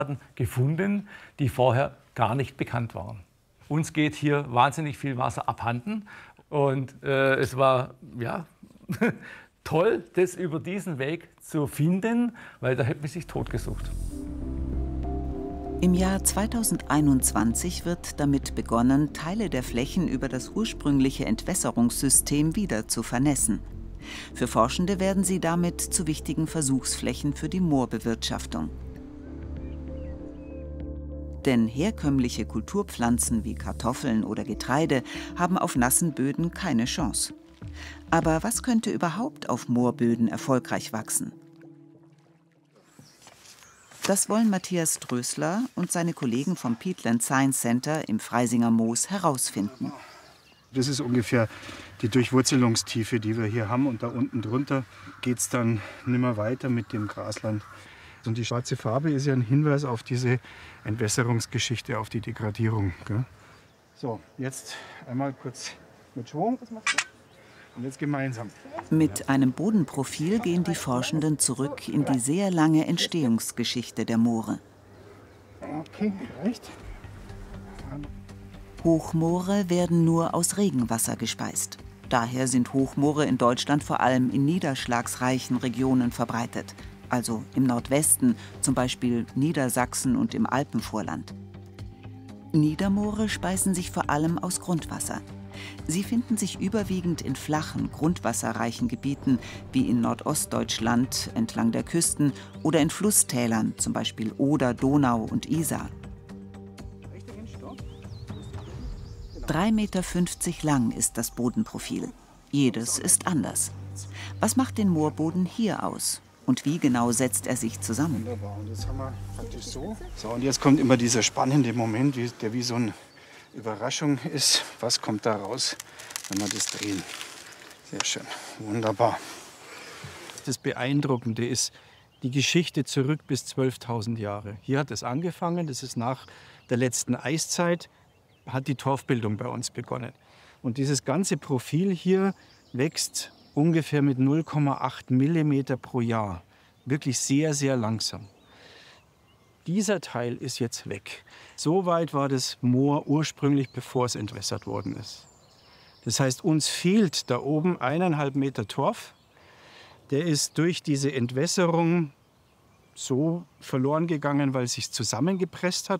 gefunden, die vorher gar nicht bekannt waren. Uns geht hier wahnsinnig viel Wasser abhanden und es war ja, toll, das über diesen Weg zu finden, weil da hätte man sich totgesucht. Im Jahr 2021 wird damit begonnen, Teile der Flächen über das ursprüngliche Entwässerungssystem wieder zu vernässen. Für Forschende werden sie damit zu wichtigen Versuchsflächen für die Moorbewirtschaftung. Denn herkömmliche Kulturpflanzen wie Kartoffeln oder Getreide haben auf nassen Böden keine Chance. Aber was könnte überhaupt auf Moorböden erfolgreich wachsen? Das wollen Matthias Drösler und seine Kollegen vom Peatland Science Center im Freisinger Moos herausfinden. Das ist ungefähr die Durchwurzelungstiefe, die wir hier haben. Und da unten drunter geht es dann nimmer weiter mit dem Grasland. Und die schwarze Farbe ist ja ein Hinweis auf diese Entwässerungsgeschichte, auf die Degradierung. Gell? So, jetzt einmal kurz mit Schwung. Und jetzt gemeinsam. Mit einem Bodenprofil gehen die Forschenden zurück in die sehr lange Entstehungsgeschichte der Moore. Okay, reicht. Hochmoore werden nur aus Regenwasser gespeist. Daher sind Hochmoore in Deutschland vor allem in niederschlagsreichen Regionen verbreitet. Also im Nordwesten, zum Beispiel Niedersachsen und im Alpenvorland. Niedermoore speisen sich vor allem aus Grundwasser. Sie finden sich überwiegend in flachen, grundwasserreichen Gebieten wie in Nordostdeutschland entlang der Küsten oder in Flusstälern, zum Beispiel Oder, Donau und Isar. 3,50 Meter lang ist das Bodenprofil. Jedes ist anders. Was macht den Moorboden hier aus? Und wie genau setzt er sich zusammen? Wunderbar, und jetzt haben wir praktisch so. So, und jetzt kommt immer dieser spannende Moment, der wie so eine Überraschung ist. Was kommt da raus, wenn wir das drehen? Sehr schön, wunderbar. Das Beeindruckende ist die Geschichte zurück bis 12.000 Jahre. Hier hat es angefangen, das ist nach der letzten Eiszeit, hat die Torfbildung bei uns begonnen. Und dieses ganze Profil hier wächst ungefähr mit 0,8 Millimeter pro Jahr. Wirklich sehr, sehr langsam. Dieser Teil ist jetzt weg. So weit war das Moor ursprünglich, bevor es entwässert worden ist. Das heißt, uns fehlt da oben 1,5 Meter Torf. Der ist durch diese Entwässerung so verloren gegangen, weil es sich zusammengepresst hat.